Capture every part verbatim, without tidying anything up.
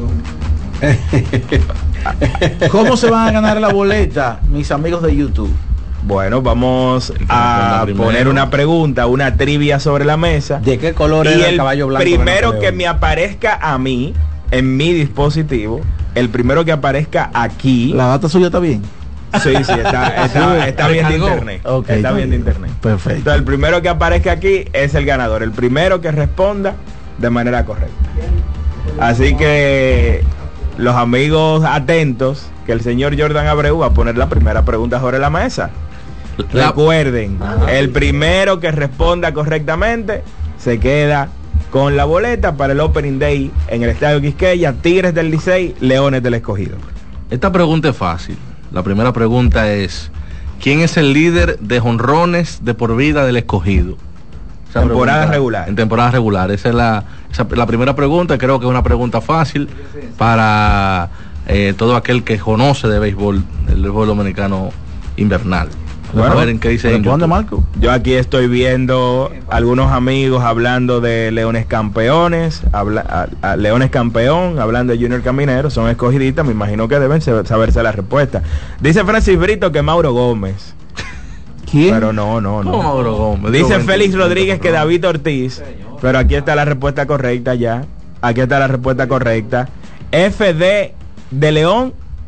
¿Cómo se van a ganar la boleta, mis amigos de YouTube? Bueno, vamos a poner una pregunta, una trivia sobre la mesa. ¿De qué color es el caballo blanco? Primero que me aparezca a mí, en mi dispositivo, el primero que aparezca aquí. ¿La data suya está bien? Sí, sí, está, está, está bien de internet. Okay, está bien de internet. Perfecto. Entonces, el primero que aparezca aquí es el ganador. El primero que responda de manera correcta. Así que los amigos atentos, que el señor Jordan Abreu va a poner la primera pregunta sobre la mesa. La... Recuerden, el primero que responda correctamente se queda con la boleta para el Opening Day en el Estadio Quisqueya, Tigres del Licey, Leones del Escogido. Esta pregunta es fácil. La primera pregunta es: ¿quién es el líder de jonrones de por vida del Escogido? Esa temporada pregunta, regular. En temporada regular. Esa es la, esa, la primera pregunta. Creo que es una pregunta fácil para eh, todo aquel que conoce de béisbol, el béisbol dominicano invernal. Bueno, a ver en qué dice. ¿Dónde, Marco? Yo aquí estoy viendo algunos amigos hablando de Leones campeones, habla, a, a Leones campeón, hablando de Junior Caminero, son escogiditas, me imagino que deben saberse la respuesta. Dice Francis Brito que Mauro Gómez. ¿Quién? Pero no, no, no. ¿Cómo Mauro Gómez? Dice Félix Rodríguez que David Ortiz, pero aquí está la respuesta correcta ya. Aquí está la respuesta correcta. F D de León,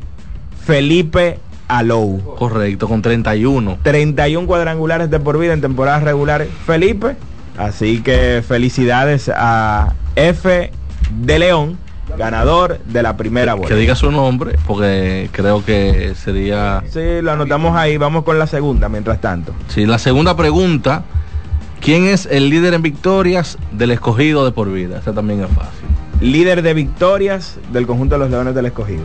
Felipe Alou. Correcto, con treinta y uno. treinta y uno cuadrangulares de por vida en temporadas regulares, Felipe. Así que felicidades a F de León, ganador de la primera bola. Que diga su nombre, porque creo que sería... Sí, lo anotamos ahí. Vamos con la segunda, mientras tanto. Sí, la segunda pregunta: ¿quién es el líder en victorias del Escogido de por vida? Esa también es fácil. Líder de victorias del conjunto de los Leones del Escogido.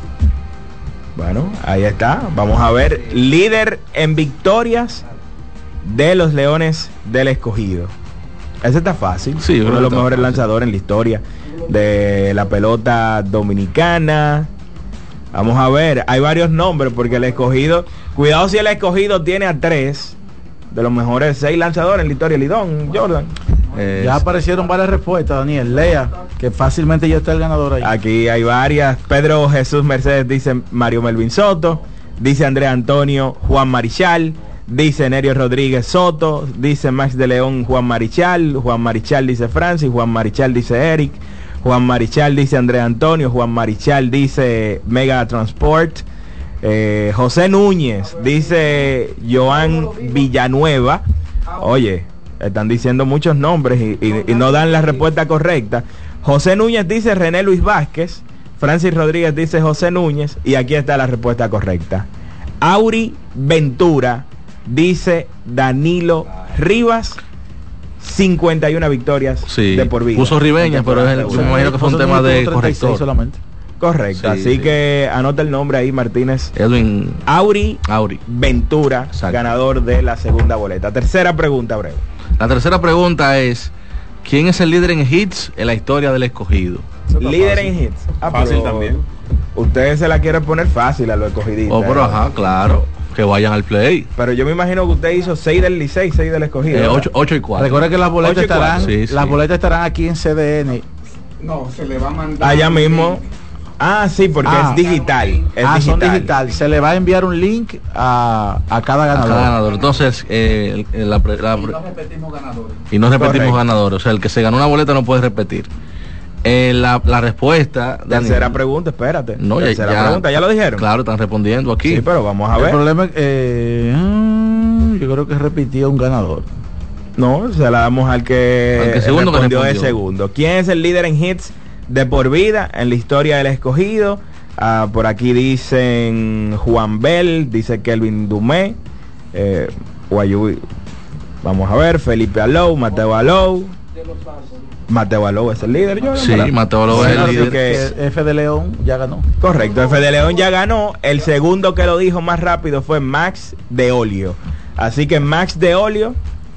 Bueno, ahí está. Vamos a ver. Líder en victorias de los Leones del Escogido. Ese está fácil. Sí, uno de los mejores fácil. lanzadores en la historia de la pelota dominicana. Vamos a ver. Hay varios nombres porque el Escogido... Cuidado si el Escogido tiene a tres de los mejores seis lanzadores en la historia. Lidón, Jordan. Eh, ya aparecieron varias respuestas, Daniel. Lea, que fácilmente ya está el ganador ahí. Aquí hay varias. Pedro Jesús Mercedes dice Mario Melvin Soto. Dice Andrés Antonio Juan Marichal. Dice Nerio Rodríguez Soto. Dice Max de León Juan Marichal. Juan Marichal dice Francis. Juan Marichal dice Eric. Juan Marichal dice Andrés Antonio. Juan Marichal dice Mega Transport. eh, José Núñez dice Joan Villanueva. Oye, están diciendo muchos nombres y, y, y no dan la respuesta correcta. José Núñez dice René Luis Vázquez. Francis Rodríguez dice José Núñez. Y aquí está la respuesta correcta. Auri Ventura dice Danilo Rivas. cincuenta y una victorias sí, de por vida. Puso Ribeña, pero es, me imagino que fue un tema de corrector solamente. Correcto, sí, así sí. que anota el nombre ahí, Martínez. Edwin Auri, Auri. Ventura, exacto, ganador de la segunda boleta. Tercera pregunta, breve. La tercera pregunta es: ¿quién es el líder en hits en la historia del Escogido? Líder en hits. Ah, fácil también. Ustedes se la quieren poner fácil a los escogidistas. Oh, pero ajá, claro. Que vayan al play. Pero yo me imagino que usted hizo seis del Licey, seis del Escogido. Eh, ocho y cuatro. Recuerda que las boletas estarán, sí, sí. las boletas estarán aquí en C D N. No, se le va a mandar allá mismo. Ah, sí, porque ah, es digital. Es ah, digital. son digital. Se le va a enviar un link a, a cada ganador. A cada ganador. Entonces, eh, la, la, la, y no repetimos ganadores. Y no repetimos Correcto. ganadores. O sea, el que se ganó una boleta no puede repetir. Eh, la, la respuesta... Tercera Daniel, pregunta, espérate. No, ya, Tercera ya, pregunta, ¿ya lo dijeron? Claro, están respondiendo aquí. Sí, pero vamos a El ver. problema es que eh, yo creo que repitió un ganador. No, se la damos al que, al que segundo respondió que de respondió. segundo. ¿Quién es el líder en hits de por vida en la historia del Escogido? Ah, por aquí dicen Juan Bell, dice Kelvin Dumé, eh, Guayú, vamos a ver, Felipe Alou, Mateo Alou. Mateo Alou es el líder, yo. Sí, Mateo Alou es el líder. Que F de León ya ganó. Correcto, F de León ya ganó. El segundo que lo dijo más rápido fue Max de Olio. Así que Max de Olio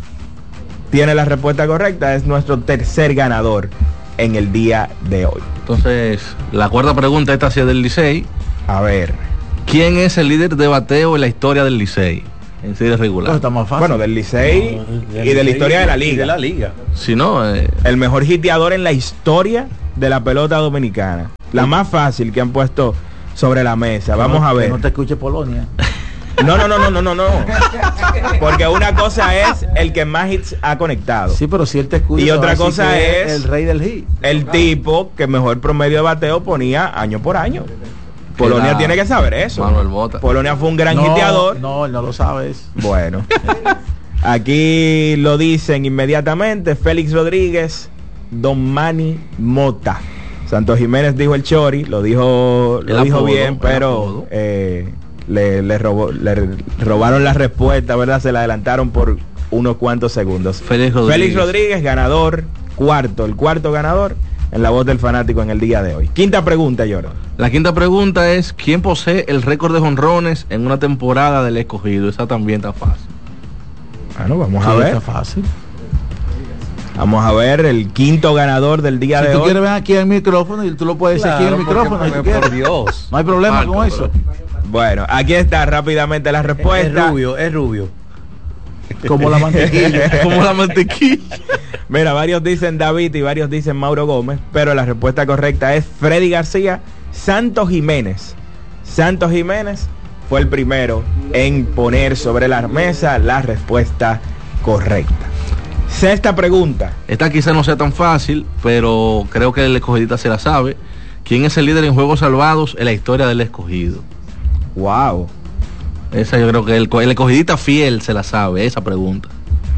tiene la respuesta correcta, es nuestro tercer ganador en el día de hoy. Entonces, la cuarta pregunta, esta sí es del Licey. A ver, ¿quién es el líder de bateo en la historia del Licey? En serie regular. No, está más fácil. bueno, del Licey No, y de la historia de la liga. Y de la liga. Si no, eh, El mejor hiteador en la historia de la pelota dominicana. La más fácil que han puesto sobre la mesa. Vamos a ver. Que no te escuche Polonia. No, no, no, no, no, no, no. Porque una cosa es el que más hits ha conectado. Sí, pero si él te escucha. Y otra cosa es el rey del hit. El tipo que mejor promedio de bateo ponía año por año. Polonia Era tiene que saber eso. Manuel Bota. Polonia fue un gran no, hiteador. No, él no lo sabes. Bueno. Aquí lo dicen inmediatamente. Félix Rodríguez, Don Manny Mota. Santos Jiménez dijo el Chori, lo dijo, lo El dijo apodo, bien, el pero apodo. eh, le, le, robó, le robaron la respuesta, ¿verdad? Se la adelantaron por unos cuantos segundos. Félix Rodríguez. Félix Rodríguez, ganador, cuarto, el cuarto ganador en la voz del fanático en el día de hoy. Quinta pregunta, Jordan. La quinta pregunta es: ¿quién posee el récord de jonrones en una temporada del Escogido? Esa también está fácil. Bueno, vamos Sí, a ver. está fácil. Vamos a ver el quinto ganador del día Si de tú hoy. quieres ven aquí al micrófono y tú lo puedes decir aquí en el micrófono. Si tú quieres. Dios. No hay problema Marco, con eso. Bueno, aquí está rápidamente la respuesta. Es rubio, es rubio. Como la mantequilla. Como la mantequilla. Mira, varios dicen David y varios dicen Mauro Gómez, pero la respuesta correcta es Freddy García. Santos Jiménez. Santos Jiménez fue el primero en poner sobre la mesa la respuesta correcta. Sexta pregunta. Esta quizá no sea tan fácil, pero creo que el escogidita se la sabe. ¿Quién es el líder en juegos salvados en la historia del Escogido? Wow. Esa yo creo que el, el escogidita fiel se la sabe, esa pregunta.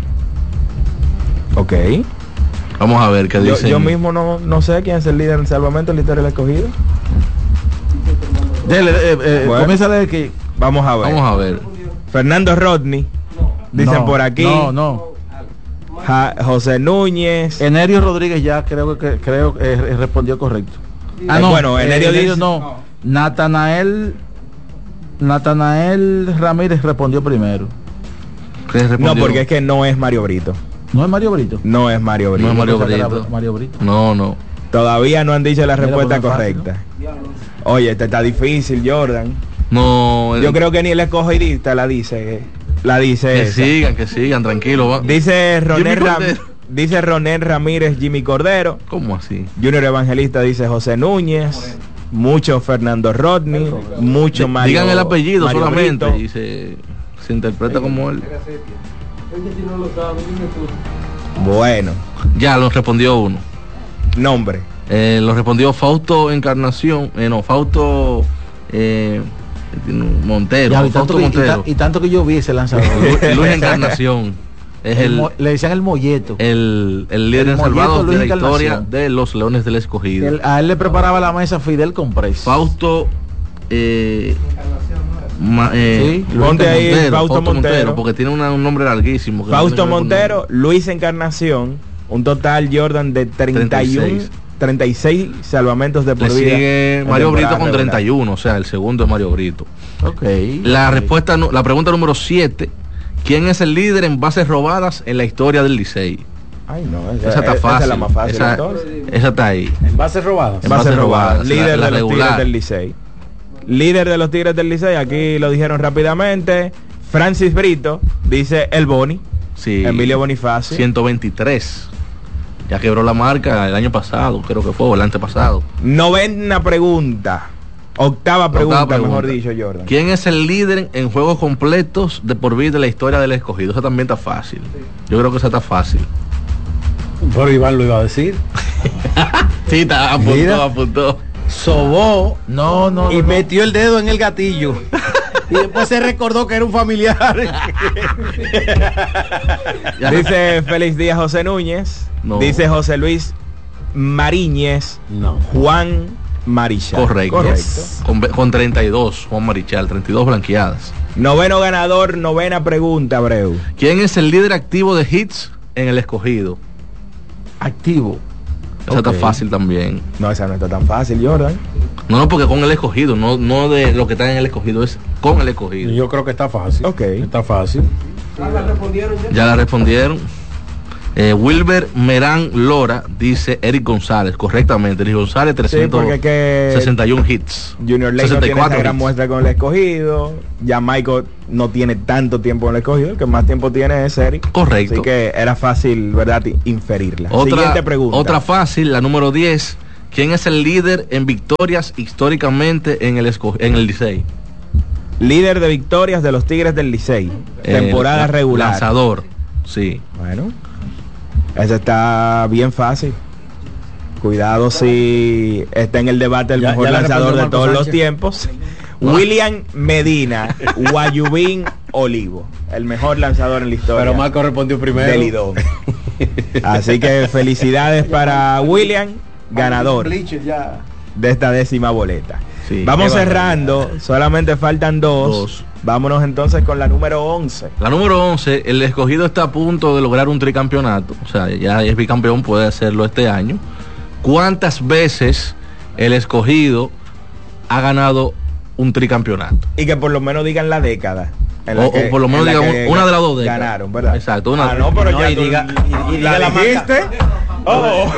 Ok. Vamos a ver qué Yo, dicen. yo mismo no, no sé quién es el líder en salvamento en la historia del Escogido. Dele, eh, eh, Bueno. comienza de que. Vamos a ver. Vamos a ver. Fernando Rodney. Dicen No, por aquí. No, no. Ja- José Núñez. Enerio Rodríguez ya creo que creo que eh, respondió correcto. Ah, no, bueno, Enerio dice- no. Natanael Natanael Ramírez respondió primero. ¿Qué No, respondió? porque es que no es Mario Brito. ¿No es Mario Brito? No es Mario Brito. No es Mario Pensaba que era Brito. Mario Brito. No, no. Todavía no han dicho la Mira, respuesta pues, no es fácil, correcta. Oye, esta está difícil, Jordan. No. Yo eh, creo que ni el escogidista la dice. La dice que esa. sigan, que sigan, tranquilo. va. Dice Roner, Jimmy Ram- Cordero. dice Roner Ramírez, Jimmy Cordero. ¿Cómo así? Junior Evangelista dice José Núñez. Mucho Fernando Rodney. Mucho Di- Mario. Digan el apellido Mario solamente Brito. y se, se interpreta como él. Bueno, Ya lo respondió uno. nombre. Eh, lo respondió Fausto Encarnación. Eh, no, Fausto eh, Montero. Ya, y, Fausto tanto que, y, Montero. ta- y tanto que yo vi ese lanzador. Luis, Luis Encarnación. Es El el, mo- le decían el molleto. el, el líder el en molleto salvados de Luis la historia Encarnación. de los Leones del Escogido. Él- a él le preparaba la mesa Fidel Comprés. Fausto eh, ma- eh, Sí, Luis ponte ahí Montero, Fausto Montero. porque tiene una- un nombre larguísimo. que no Fausto tiene que ver con Montero, nombre. Luis Encarnación, un total Jordan de treinta y uno, treinta y seis. treinta y seis salvamentos de por Le vida. sigue en Mario Brito temporada con regular. treinta y uno, o sea, el segundo es Mario Brito. Ok. La ok. respuesta, nu- la pregunta número siete: ¿quién es el líder en bases robadas en la historia del Licey? Ay, no, Esa está esa fácil. es la más fácil. esa, entonces. esa está ahí. En bases robadas. En Base bases robada. robadas, la- Líder la de los regular. Tigres del Licey. Líder de los Tigres del Licey. Aquí lo dijeron rápidamente. Francis Brito, dice el Boni. Sí. Emilio Bonifacio. ciento veintitrés. Ya quebró la marca el año pasado, creo que fue, o el antepasado. Novena pregunta. Octava pregunta, Octava mejor pregunta. dicho, Jordan. ¿Quién es el líder en juegos completos de por vida de la historia del Escogido? Esa también está fácil. Yo creo que esa está fácil. Pero Iván lo iba a decir. Sí, está, apuntó, Mira. apuntó. Sobó No, no, y no, no. metió el dedo en el gatillo. Y después se recordó que era un familiar. Dice Félix Díaz José Núñez. No. Dice José Luis Mariñez. No. Juan Marichal. Correcto. Con, ve- con treinta y dos, Juan Marichal, treinta y dos blanqueadas. Noveno ganador, novena pregunta, Breu. ¿Quién es el líder activo de hits en el Escogido? Activo. Esa está Ok. fácil también. No, esa no está tan fácil, Jordan. No, no, porque con el Escogido, no, no de lo que está en el Escogido, es con el Escogido. Yo creo que está fácil. Ok. Está fácil. Ya la respondieron. Eh, Wilber Merán Lora dice Eric González, correctamente. Eric González, Sí, porque es que trescientos sesenta y uno hits. Junior Lake no sesenta y tiene cuatro esa gran hits. muestra con el escogido. Ya Michael no tiene tanto tiempo en el escogido. El que más tiempo tiene es Eric. Correcto. Así que era fácil, ¿verdad? Inferirla. Otra, Siguiente pregunta. otra fácil, la número diez. ¿Quién es el líder en victorias históricamente en el, esco- en el Licey? Líder de victorias de los Tigres del Licey. Temporada El regular. Lanzador, sí. Bueno, ese está bien fácil. Cuidado si está en el debate el Ya- mejor ya le lanzador respondió de Marco todos los Sánchez. tiempos. William Medina, Guayubín Olivo, el mejor lanzador en la historia. Pero Marco respondió primero. del Lidón. Así que felicidades para William, ganador de esta décima boleta. Sí. Vamos Qué cerrando, solamente faltan dos. Dos. Vámonos entonces con la número once. La número once, el escogido está a punto de lograr un tricampeonato. O sea, ya es bicampeón, puede hacerlo este año. ¿Cuántas veces el escogido ha ganado un tricampeonato? Y que por lo menos digan la década. en la O, que- o por lo menos en la digan que una de las dos décadas. ganaron, ¿verdad? Exacto, una. Ah, no, pero No, ya y tú- diga- y- y diga ¿la la marca. dijiste? Oh.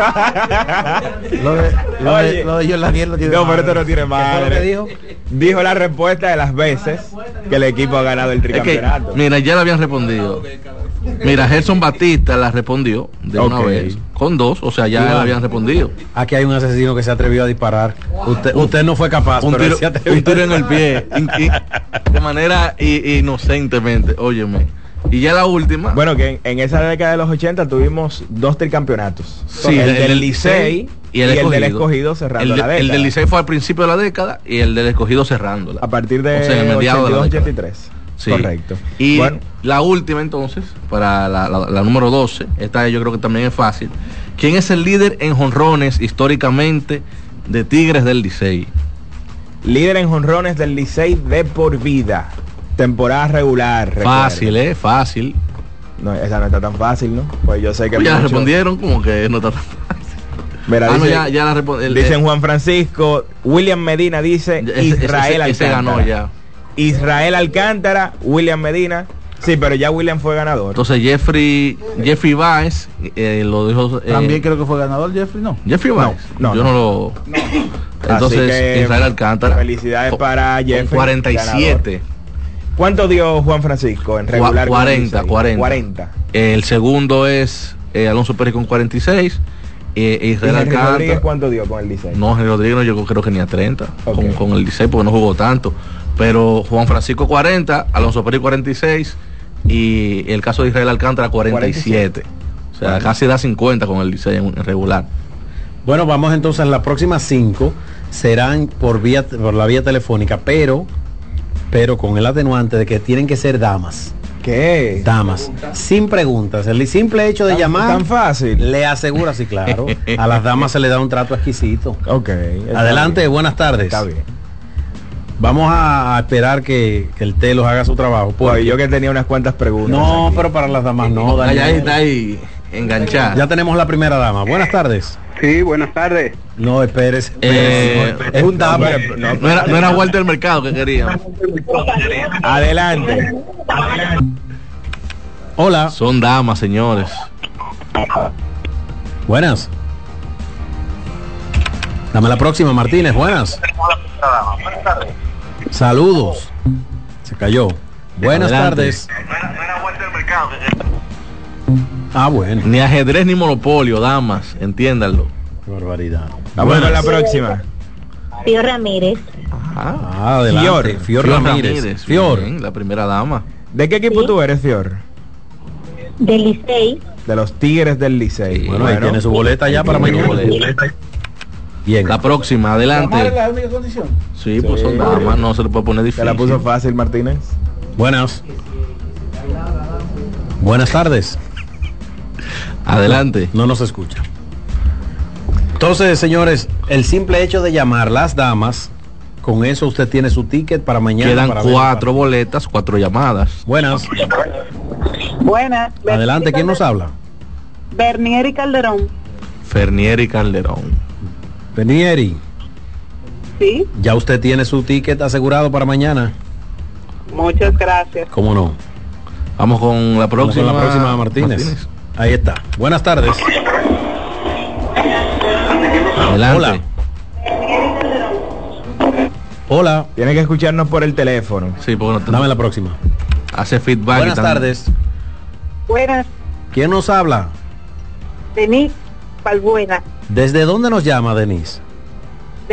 Lo de, lo Oye. de, lo de John Lanier no tiene No, pero madre. esto no tiene ¿Qué fue lo madre. que dijo? Dijo la respuesta de las veces que el equipo ha ganado el Es que, tricampeonato. mira, ya le habían respondido. Mira, Gerson Batista la respondió de una Ok. vez. Con dos, o sea, ya Iván. le habían respondido. Aquí hay un asesino que se atrevió a disparar. Usted, usted no fue capaz, Un pero tiro, él se atrevió. un tiro en el pie. in- in- de manera i- inocentemente, óyeme. Y ya la última. Bueno, que en, en esa década de los ochenta tuvimos dos tricampeonatos. Sí, el, del Licey y el, del escogido cerrando el, de- la década. el del Licey fue al principio de la década y el del escogido cerrándola. A partir de O sea, en el mediado de la ochenta y dos, década. ochenta y tres. Sí. Correcto. Y Bueno, la última entonces, para la, la- la número doce, esta yo creo que también es fácil. ¿Quién es el líder en jonrones históricamente de Tigres del Licey? líder en jonrones del Licey de por vida. Temporada regular. recuerden. Fácil, ¿eh? Fácil. No, esa no está tan fácil, ¿no? Pues yo sé que Pues ya la muchos- respondieron como que no está tan fácil. Mira, Ah, no, dice- ya, ya la respondieron. Dicen Juan Francisco, William Medina dice Israel Alcántara. ganó ya. Israel Alcántara, William Medina. Sí, pero ya William fue ganador. Entonces Jeffrey Jeffrey Baez eh, lo dijo. eh, También creo que fue ganador Jeffrey, ¿no? Jeffrey Baez. no, yo no. no, lo. Entonces Así que, Israel Alcántara. felicidades con- para con Jeffrey, cuarenta y siete. ¿Cuánto dio Juan Francisco en Cua- regular? con cuarenta, Licey? cuarenta. cuarenta. El segundo es eh, Alonso Pérez con cuarenta y seis. Eh, ¿Y Israel Henry Rodríguez Alcántara. cuánto dio con el Licey? No, Henry Rodríguez no llegó creo que ni a treinta Ok. con, con el Licey porque no jugó tanto. Pero Juan Francisco cuarenta, Alonso Pérez cuarenta y seis y el caso de Israel Alcántara cuarenta y siete. O sea, Bueno. casi da cincuenta con el Licey en, en regular. Bueno, vamos entonces, las próximas cinco serán por vía por la vía telefónica, pero pero con el atenuante de que tienen que ser damas. ¿Qué? Damas, sin preguntas. El simple hecho de Tan- llamar tan fácil. le asegura, sí, claro. A las damas se le da un trato exquisito. Ok. está Adelante, bien. buenas tardes. Está bien. Vamos a, a esperar que, que el Telos haga su trabajo. Pues porque- yo que tenía unas cuantas preguntas. no, aquí. pero para las damas no. Ahí, Daniel. ahí está ahí enganchada. Ya tenemos la primera dama. Buenas tardes. Sí, buenas tardes. No, espérese. Eh, espérese. es un dama. pero- no, No era, no era vuelta del mercado que queríamos. Adelante. Hola. Son damas, señores. Buenas. Dame la próxima, Martínez. Buenas. Saludos. Se cayó. Buenas Adelante. tardes. Ah, bueno. Ni ajedrez ni monopolio, damas, entiéndanlo. Qué barbaridad. Vamos con la Buenas. próxima. Fior Ramírez, Ah, adelante. Fior. Fior, Ramírez. Fior. bien, la primera dama. ¿De qué equipo Sí. tú eres, Fior? del Licey. De los Tigres del Licey. Bueno, ahí tiene su boleta ya para mañana. Bien. La próxima, adelante. la única condición. Sí, pues son damas, no se le puede poner ¿Te difícil. la puso fácil, Martínez? Buenas. Buenas tardes. Adelante. No nos escucha. Entonces, señores, el simple hecho de llamar las damas, con eso usted tiene su ticket para mañana. Quedan para ver- cuatro boletas, cuatro llamadas. Buenas. Buenas. Adelante, ¿quién nos habla? Bernieri Calderón. Fernier y Calderón. Benieri, Sí, ya usted tiene su ticket asegurado para mañana. muchas gracias. ¿Cómo no? Vamos con la Vamos próxima. con la próxima, Martínez. Ahí está. Buenas tardes. Adelante. Hola. Tiene que escucharnos por el teléfono. Sí, porque no te- Dame la próxima. hace feedback. Buenas y tam- tardes. Buenas. ¿Quién nos habla? Denise Balbuena. ¿Desde dónde nos llama, Denise?